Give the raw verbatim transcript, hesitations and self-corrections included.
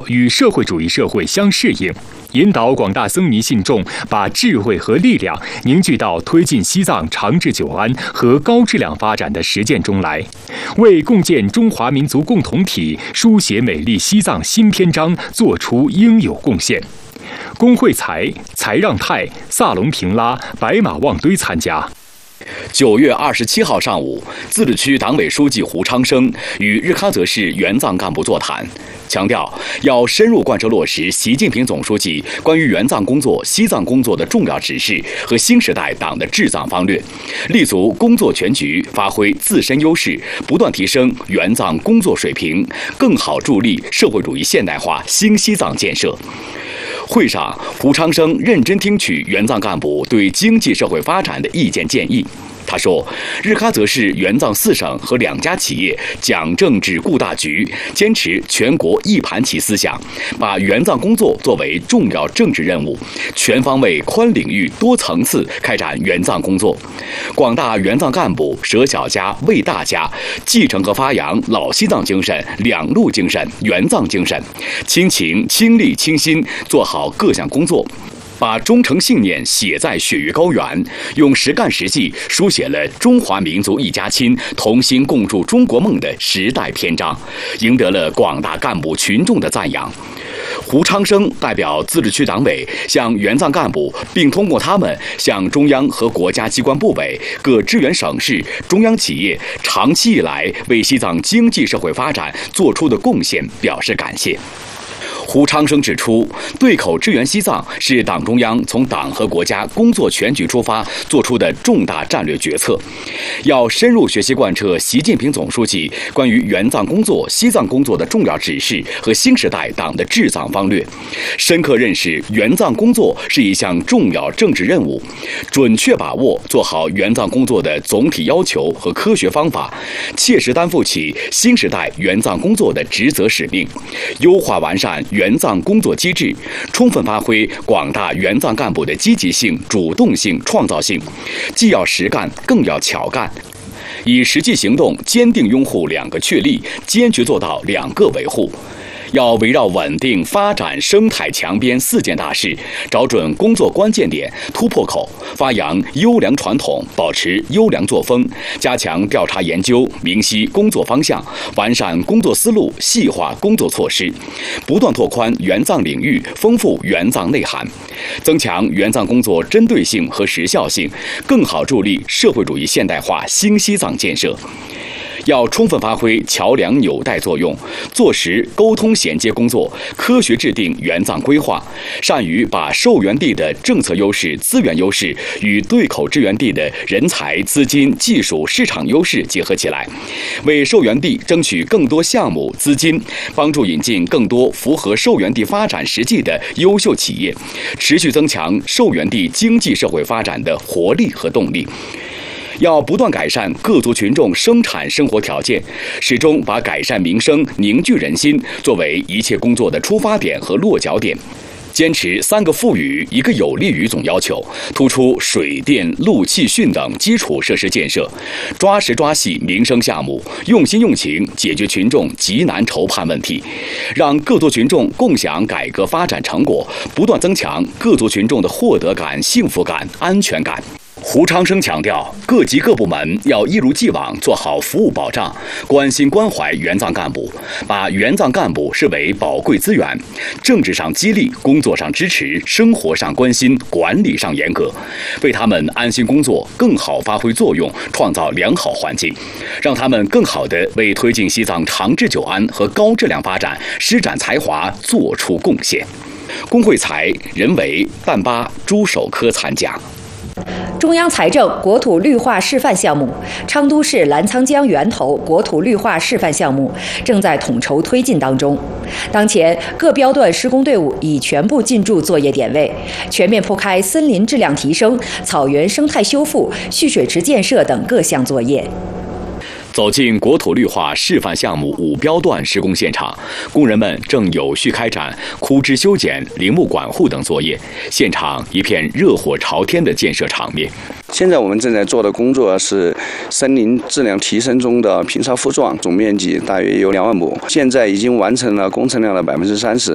与社会主义社会相适应，引导广大僧尼信众把智慧和力量凝聚到推进西藏长治久安和高质量发展的实践中来，为共建中华民族共同体、书写美丽西藏新篇章做出应有贡献。龚慧才、才让泰、萨隆平拉、白马望堆参加。 九月二十七号上午，自治区党委书记胡昌生与日喀则市援藏干部座谈，强调要深入贯彻落实习近平总书记关于援藏工作、西藏工作的重要指示和新时代党的治藏方略，立足工作全局，发挥自身优势，不断提升援藏工作水平，更好助力社会主义现代化新西藏建设。会上，胡昌生认真听取援藏干部对经济社会发展的意见建议。他说，日喀则市援藏四省和两家企业讲政治顾大局，坚持全国一盘棋思想，把援藏工作作为重要政治任务，全方位、宽领域、多层次开展援藏工作。广大援藏干部舍小家为大家，继承和发扬老西藏精神、两路精神、援藏精神，亲情、亲力、亲心做好各项工作，把忠诚信念写在血域高原，用实干实际书写了中华民族一家亲、同心共筑中国梦的时代篇章，赢得了广大干部群众的赞扬。胡昌生代表自治区党委向援藏干部，并通过他们向中央和国家机关部委、各支援省市、中央企业长期以来为西藏经济社会发展做出的贡献表示感谢。胡昌生指出，对口支援西藏是党中央从党和国家工作全局出发做出的重大战略决策，要深入学习贯彻习近平总书记关于援藏工作、西藏工作的重要指示和新时代党的治藏方略，深刻认识援藏工作是一项重要政治任务，准确把握做好援藏工作的总体要求和科学方法，切实担负起新时代援藏工作的职责使命，优化完善援藏工作机制，充分发挥广大援藏干部的积极性、主动性、创造性，既要实干，更要巧干，以实际行动坚定拥护两个确立，坚决做到两个维护。要围绕稳定发展生态强边四件大事，找准工作关键点、突破口，发扬优良传统，保持优良作风，加强调查研究，明晰工作方向，完善工作思路，细化工作措施，不断拓宽援藏领域，丰富援藏内涵，增强援藏工作针对性和时效性，更好助力社会主义现代化新西藏建设。要充分发挥桥梁纽带作用，做实沟通衔接工作，科学制定援藏规划，善于把受援地的政策优势、资源优势与对口支援地的人才、资金、技术、市场优势结合起来，为受援地争取更多项目、资金，帮助引进更多符合受援地发展实际的优秀企业，持续增强受援地经济社会发展的活力和动力。要不断改善各族群众生产生活条件，始终把改善民生、凝聚人心作为一切工作的出发点和落脚点，坚持三个富裕、一个有利于总要求，突出水电、路、气、汛等基础设施建设，抓实抓细民生项目，用心用情解决群众急难愁盼问题，让各族群众共享改革发展成果，不断增强各族群众的获得感、幸福感、安全感。胡昌生强调，各级各部门要一如既往做好服务保障，关心关怀援藏干部，把援藏干部视为宝贵资源，政治上激励，工作上支持，生活上关心，管理上严格，为他们安心工作、更好发挥作用创造良好环境，让他们更好地为推进西藏长治久安和高质量发展施展才华，做出贡献。龚慧才、任维、但巴、朱守科参加。 中央财政国土绿化示范项目、昌都市澜沧江源头国土绿化示范项目正在统筹推进当中。当前各标段施工队伍已全部进驻作业点位，全面铺开森林质量提升、草原生态修复、蓄水池建设等各项作业。 走进国土绿化示范项目五标段施工现场，工人们正有序开展枯枝修剪、林木管护等作业，现场一片热火朝天的建设场面。 现在我们正在做的工作是森林质量提升中的平沙复壮，总面积大约有两万亩，现在已经完成了工程量的百分之三十。